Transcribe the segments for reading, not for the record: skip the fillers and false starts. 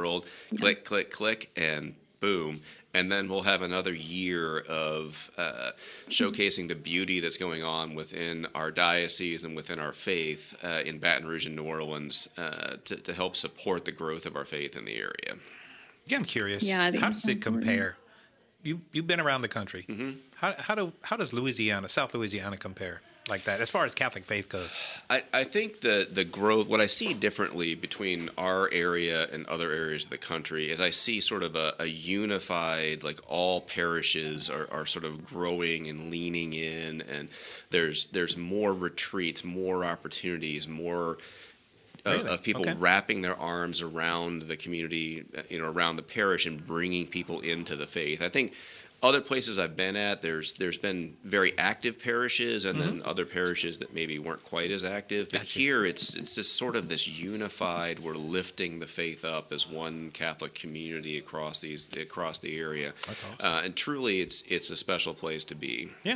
world. Click, click, click, and boom. And then we'll have another year of showcasing the beauty that's going on within our diocese and within our faith in Baton Rouge and New Orleans to help support the growth of our faith in the area. Yeah, I'm curious. Yeah, how does it compare? You've been around the country. Mm-hmm. How does Louisiana, South Louisiana, compare like that as far as Catholic faith goes? I think the growth, what I see differently between our area and other areas of the country is I see sort of a unified, like all parishes are sort of growing and leaning in, and there's more retreats, more opportunities, more of people wrapping their arms around the community, around the parish and bringing people into the faith. I think other places I've been at, there's been very active parishes and then other parishes that maybe weren't quite as active. But here it's just sort of this unified, we're lifting the faith up as one Catholic community across the area. That's awesome. And truly it's a special place to be. Yeah.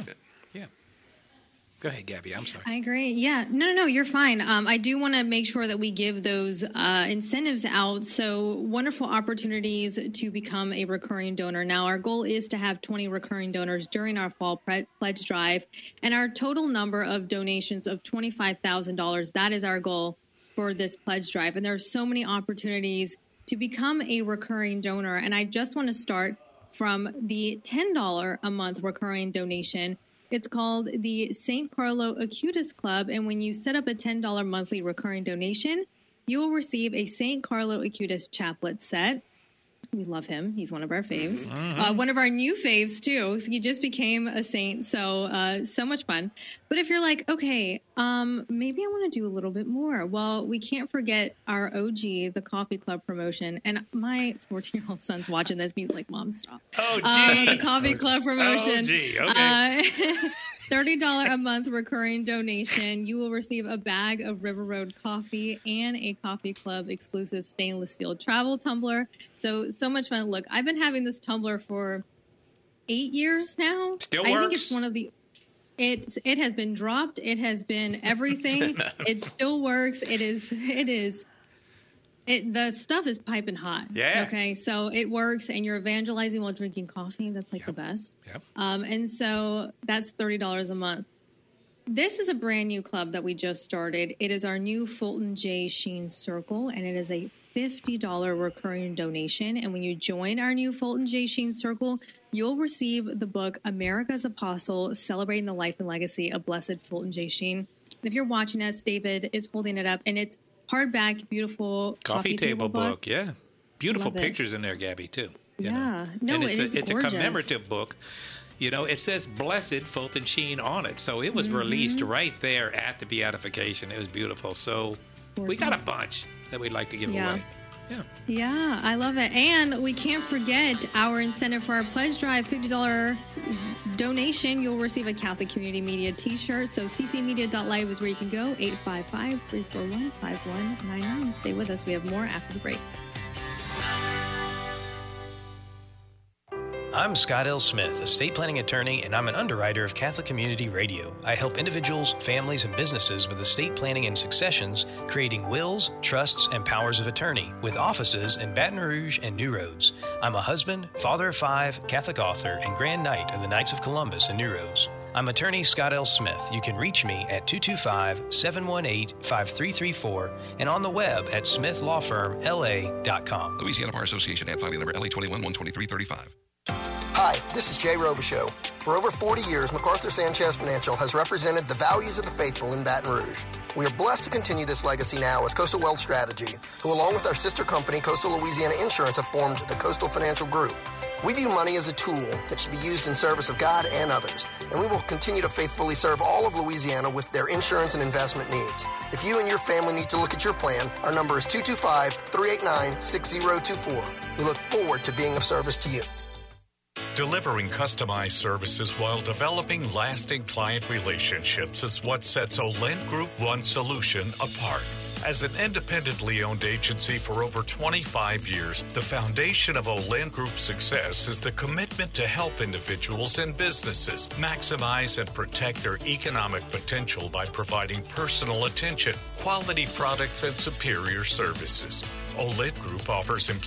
Go ahead, Gabby. I'm sorry. I agree. Yeah. No, you're fine. I do want to make sure that we give those incentives out. So wonderful opportunities to become a recurring donor. Now, our goal is to have 20 recurring donors during our fall pledge drive. And our total number of donations of $25,000, that is our goal for this pledge drive. And there are so many opportunities to become a recurring donor. And I just want to start from the $10 a month recurring donation. It's called the St. Carlo Acutis Club, and when you set up a $10 monthly recurring donation, you will receive a St. Carlo Acutis chaplet set. We love him. He's one of our faves. One of our new faves, too. He just became a saint, so much fun. But if you're like, okay, maybe I want to do a little bit more. Well, we can't forget our OG, the Coffee Club promotion. And my 14-year-old son's watching this, and he's like, Mom, stop. The Coffee Club promotion. Okay. $30 a month recurring donation. You will receive a bag of River Road coffee and a Coffee Club exclusive stainless steel travel tumbler. So much fun. Look, I've been having this tumbler for 8 years now. Still works? I think it's one of the... It has been dropped. It has been everything. It still works. The stuff is piping hot. Yeah. Okay. So it works, and you're evangelizing while drinking coffee. That's like the best. Yep. And so that's $30 a month. This is a brand new club that we just started. It is our new Fulton J. Sheen Circle, and it is a $50 recurring donation. And when you join our new Fulton J. Sheen Circle, you'll receive the book America's Apostle, Celebrating the Life and Legacy of Blessed FultonJ. Sheen. And if you're watching us, David is holding it up, and it's hardback, beautiful coffee table book. Yeah. Beautiful Love it. pictures in there, Gabby, too. Yeah. No, No, it's it's a gorgeous. commemorative book. It says Blessed Fulton Sheen on it. So it was released right there at the beatification. It was beautiful. So we got a bunch that we'd like to give away. Yeah. Yeah, I love it. And we can't forget our incentive for our pledge drive, $50 donation. You'll receive a Catholic Community Media t-shirt. So ccmedia.live is where you can go, 855-341-5199. Stay with us. We have more after the break. I'm Scott L. Smith, estate planning attorney, and I'm an underwriter of Catholic Community Radio. I help individuals, families, and businesses with estate planning and successions, creating wills, trusts, and powers of attorney, with offices in Baton Rouge and New Roads. I'm a husband, father of 5, Catholic author, and Grand Knight of the Knights of Columbus in New Roads. I'm attorney Scott L. Smith. You can reach me at 225-718-5334 and on the web at smithlawfirmla.com. Louisiana Bar Association ad filing number LA21-12335. Hi, this is Jay Robichaux. For over 40 years, MacArthur Sanchez Financial has represented the values of the faithful in Baton Rouge. We are blessed to continue this legacy now as Coastal Wealth Strategy, who along with our sister company, Coastal Louisiana Insurance, have formed the Coastal Financial Group. We view money as a tool that should be used in service of God and others, and we will continue to faithfully serve all of Louisiana with their insurance and investment needs. If you and your family need to look at your plan, our number is 225-389-6024. We look forward to being of service to you. Delivering customized services while developing lasting client relationships is what sets Olent Group One Solution apart. As an independently owned agency for over 25 years, the foundation of Olent Group's success is the commitment to help individuals and businesses maximize and protect their economic potential by providing personal attention, quality products, and superior services. Olent Group offers